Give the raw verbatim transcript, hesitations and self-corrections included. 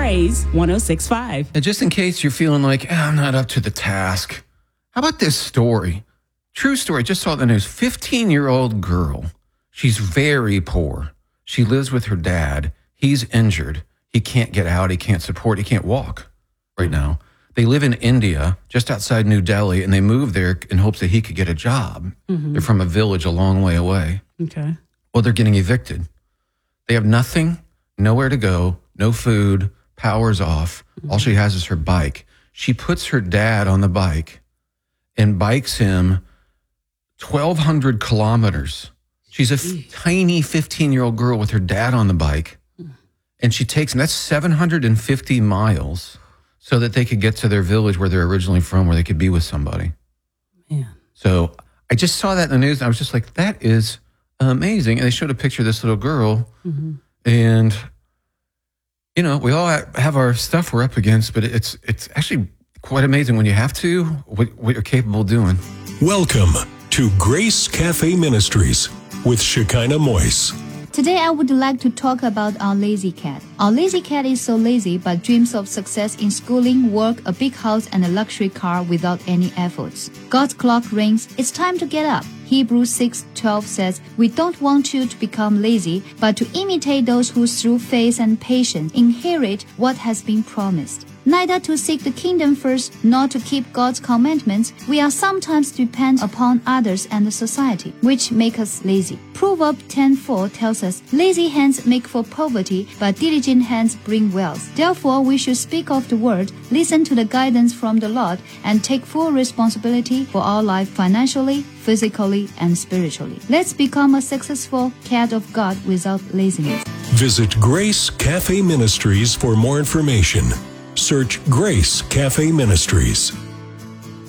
Praise one oh six point five. And just in case you're feeling like, eh, I'm not up to the task, how about this story? True story. Just saw the news. fifteen-year-old girl. She's very poor. She lives with her dad. He's injured. He can't get out. He can't support. He can't walk right now. They live in India, just outside New Delhi, and they moved there in hopes that he could get a job. Mm-hmm. They're from a village a long way away. Okay. Well, they're getting evicted. They have nothing, nowhere to go, no food, power's off. Mm-hmm. All she has is her bike. She puts her dad on the bike and bikes him twelve hundred kilometers. She's a f- tiny fifteen-year-old girl with her dad on the bike. And she takes, and that's seven hundred fifty miles so that they could get to their village where they're originally from, where they could be with somebody. Man. So I just saw that in the news, and I was just like, that is amazing. And they showed a picture of this little girl. Mm-hmm. And, you know, we all have our stuff we're up against, but it's it's actually quite amazing when you have to, what, what you're capable of doing. Welcome to Grace Cafe Ministries with Shekinah Moise. Today, I would like to talk about our lazy cat. Our lazy cat is so lazy but dreams of success in schooling, work, a big house, and a luxury car without any efforts. God's clock rings. It's time to get up. Hebrews six twelve says, "We don't want you to become lazy, but to imitate those who through faith and patience inherit what has been promised." Neither to seek the kingdom first, nor to keep God's commandments, we are sometimes dependent upon others and the society, which make us lazy. Proverbs ten four tells us, "Lazy hands make for poverty, but diligent hands bring wealth." Therefore, we should speak of the word, listen to the guidance from the Lord, and take full responsibility for our life financially, physically, and spiritually. Let's become a successful cat of God without laziness. Visit Grace Cafe Ministries for more information. Search Grace Cafe Ministries.